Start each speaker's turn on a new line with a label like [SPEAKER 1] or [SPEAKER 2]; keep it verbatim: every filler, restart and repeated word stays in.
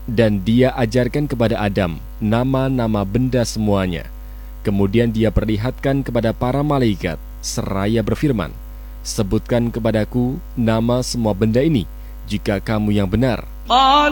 [SPEAKER 1] Dan dia ajarkan kepada Adam nama-nama benda semuanya. Kemudian dia perlihatkan kepada para malaikat seraya berfirman, "Sebutkan kepadaku nama semua benda ini, jika kamu yang benar."